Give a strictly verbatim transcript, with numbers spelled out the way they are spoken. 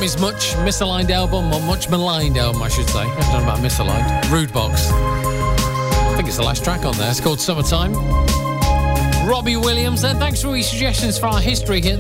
from his much misaligned album, or much maligned album, I should say. I don't know about misaligned. Rude Box. I think it's the last track on there. It's called Summertime. Robbie Williams, then. Thanks for all your suggestions for our history hit.